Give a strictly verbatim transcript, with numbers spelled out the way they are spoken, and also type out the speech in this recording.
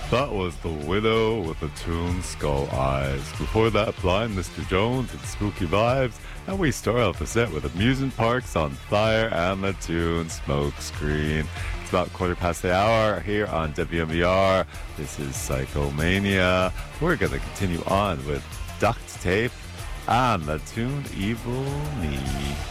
That was The Widow with the tune Skull Eyes. Before that, Blind Mister Jones and Spooky Vibes. And we start off the set with Amusement Parks on Fire and the tune Smokescreen. It's about quarter past the hour here on W M B R. This is Psychomania. We're going to continue on with Duct Tape and the tune Evil Me.